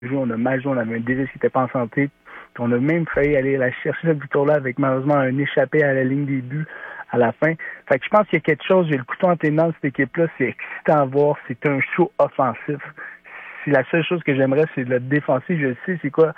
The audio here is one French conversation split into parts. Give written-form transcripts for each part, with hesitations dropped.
on a mal joué, on avait un Davis qui n'était pas en santé. Puis on a même failli aller la chercher cette victoire-là avec malheureusement un échappé à la ligne des buts à la fin. Fait que je pense qu'il y a quelque chose, j'ai le couteau entre les dents de cette équipe-là, c'est excitant à voir, c'est un show offensif. Si la seule chose que j'aimerais, c'est le défensif, je sais c'est quoi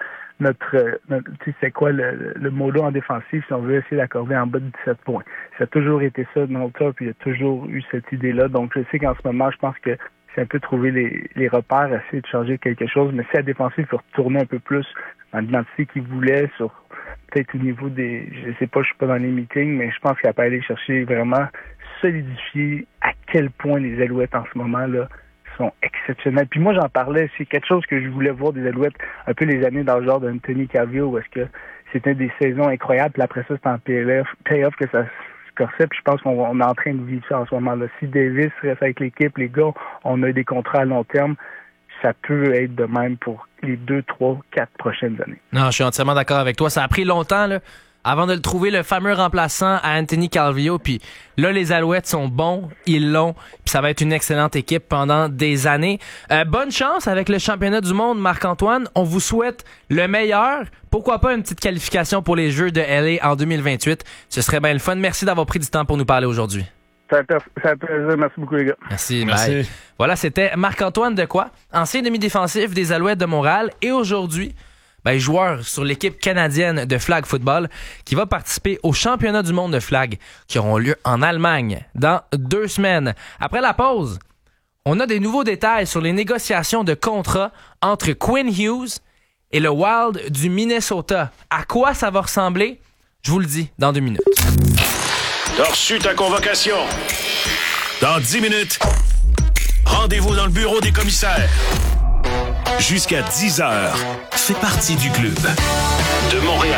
c'est quoi le modo en défensif si on veut essayer d'accorder en bas de 17 points. Ça a toujours été ça de notre top, puis il y a toujours eu cette idée-là. Donc je sais qu'en ce moment, je pense que c'est un peu trouver les repères, essayer de changer quelque chose, mais si la défensive, il faut retourner un peu plus dans l'identité qu'il voulait, sur peut-être au niveau des, je sais pas, je suis pas dans les meetings, mais je pense qu'il a pas aller chercher vraiment solidifier à quel point les Alouettes en ce moment-là sont exceptionnels. Puis moi, j'en parlais, c'est quelque chose que je voulais voir des Alouettes un peu les années dans le genre d'Anthony Calvillo, où est-ce que c'était des saisons incroyables, puis après ça, c'était en playoff que ça se corsait, puis je pense qu'on est en train de vivre ça en ce moment-là. Si Davis reste avec l'équipe, les gars, on a des contrats à long terme, ça peut être de même pour les 2, 3, 4 prochaines années. Non, je suis entièrement d'accord avec toi. Ça a pris longtemps, là, avant de le trouver, le fameux remplaçant à Anthony Calvillo. Puis là, les Alouettes sont bons, ils l'ont. Puis ça va être une excellente équipe pendant des années. Bonne chance avec le championnat du monde, Marc-Antoine. On vous souhaite le meilleur. Pourquoi pas une petite qualification pour les Jeux de LA en 2028. Ce serait bien le fun. Merci d'avoir pris du temps pour nous parler aujourd'hui. Ça a plaisir. Merci beaucoup, les gars. Merci. Bye. Voilà, c'était Marc-Antoine Dequoy, ancien demi-défensif des Alouettes de Montréal et aujourd'hui, joueur sur l'équipe canadienne de flag football qui va participer aux championnats du monde de flag qui auront lieu en Allemagne dans 2 semaines. Après la pause, on a des nouveaux détails sur les négociations de contrat entre Quinn Hughes et le Wild du Minnesota. À quoi ça va ressembler? Je vous le dis dans 2 minutes. T'as reçu ta convocation. Dans 10 minutes, rendez-vous dans le bureau des commissaires. Jusqu'à 10 heures, fais partie du club. De Montréal,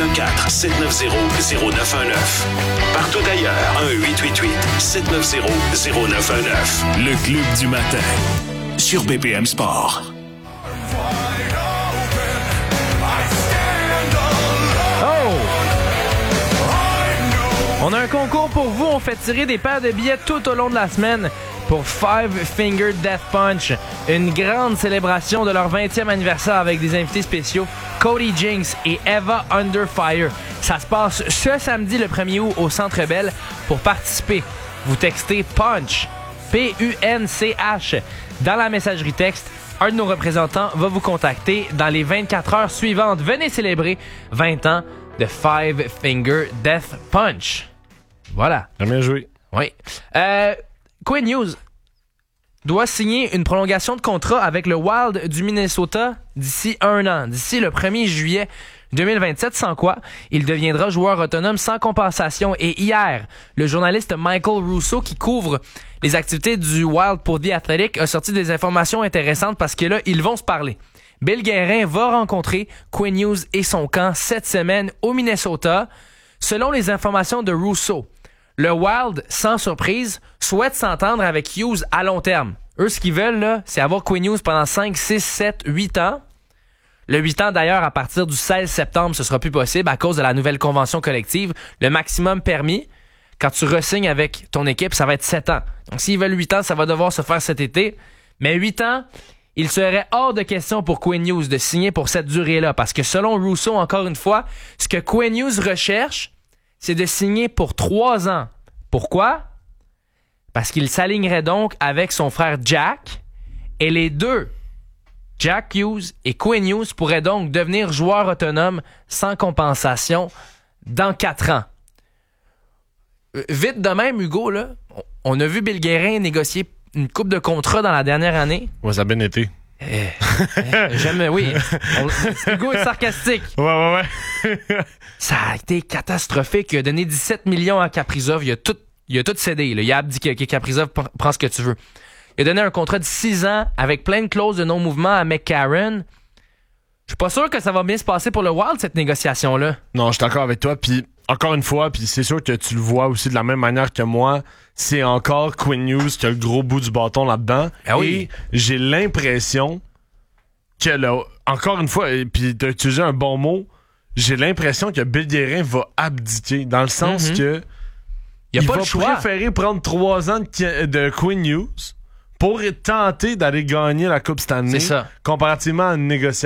514-790-0919. Partout ailleurs, 1-888-790-0919. Le club du matin, sur BPM Sport. On a un concours pour vous. On fait tirer des paires de billets tout au long de la semaine pour Five Finger Death Punch. Une grande célébration de leur 20e anniversaire avec des invités spéciaux, Cody Jinks et Eva Under Fire. Ça se passe ce samedi le 1er août au Centre Bell. Pour participer, vous textez PUNCH, P-U-N-C-H, dans la messagerie texte. Un de nos représentants va vous contacter dans les 24 heures suivantes. Venez célébrer 20 ans de Five Finger Death Punch. Voilà. Bien joué. Oui. Quinn Hughes doit signer une prolongation de contrat avec le Wild du Minnesota d'ici 1 an, d'ici le 1er juillet 2027, sans quoi il deviendra joueur autonome sans compensation. Et hier, le journaliste Michael Russo, qui couvre les activités du Wild pour The Athletic, a sorti des informations intéressantes parce que là, ils vont se parler. Bill Guérin va rencontrer Quinn Hughes et son camp cette semaine au Minnesota. Selon les informations de Russo, le Wild, sans surprise, souhaite s'entendre avec Hughes à long terme. Eux, ce qu'ils veulent, là, c'est avoir Quinn Hughes pendant 5, 6, 7, 8 ans. Le 8 ans, d'ailleurs, à partir du 16 septembre, ce sera plus possible à cause de la nouvelle convention collective. Le maximum permis, quand tu re-signes avec ton équipe, ça va être 7 ans. Donc, s'ils veulent 8 ans, ça va devoir se faire cet été. Mais 8 ans, il serait hors de question pour Quinn Hughes de signer pour cette durée-là. Parce que selon Russo, encore une fois, ce que Quinn Hughes recherche, c'est de signer pour 3 ans. Pourquoi? Parce qu'il s'alignerait donc avec son frère Jack. Et les deux, Jack Hughes et Quinn Hughes, pourraient donc devenir joueurs autonomes sans compensation dans 4 ans. Vite de même, Hugo, là, on a vu Bill Guérin négocier une coupe de contrat dans la dernière année. Ouais, ça a bien été. J'aime, oui. Hugo est sarcastique. Ouais. Ça a été catastrophique. Il a donné 17 millions à Kaprizov. Il a tout cédé. Là. Il a abdiqué. Okay, Kaprizov, prends ce que tu veux. Il a donné un contrat de 6 ans avec plein de clauses de non-mouvement à McCarron. Je suis pas sûr que ça va bien se passer pour le Wild, cette négociation-là. Non, je suis d'accord avec toi. Puis, encore une fois, puis c'est sûr que tu le vois aussi de la même manière que moi, c'est encore Quinn Hughes qui a le gros bout du bâton là-dedans. Ah oui. Et j'ai l'impression que, encore une fois, et puis tu as utilisé un bon mot, j'ai l'impression que Bill Guérin va abdiquer, dans le sens que il va préférer prendre 3 ans de Quinn Hughes pour tenter d'aller gagner la Coupe Stanley. C'est ça. Comparativement à une négociation